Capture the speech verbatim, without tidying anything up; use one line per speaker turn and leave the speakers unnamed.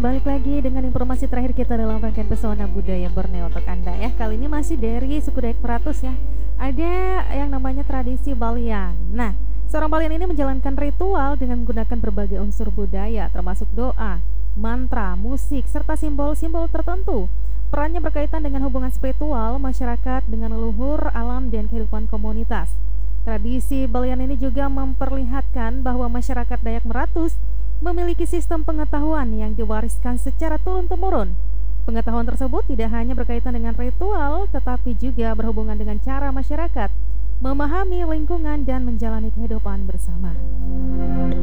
balik lagi dengan informasi terakhir kita dalam rangkaian pesona budaya Borneo untuk Anda ya. Kali ini masih dari suku Dayak Meratus ya. Ada yang namanya tradisi Balian. Nah, seorang Balian ini menjalankan ritual dengan menggunakan berbagai unsur budaya termasuk doa, mantra, musik, serta simbol-simbol tertentu. Perannya berkaitan dengan hubungan spiritual masyarakat dengan leluhur, alam, dan kehidupan komunitas. Tradisi Balian ini juga memperlihatkan bahwa masyarakat Dayak Meratus memiliki sistem pengetahuan yang diwariskan secara turun-temurun. Pengetahuan tersebut tidak hanya berkaitan dengan ritual, tetapi juga berhubungan dengan cara masyarakat memahami lingkungan dan menjalani kehidupan bersama.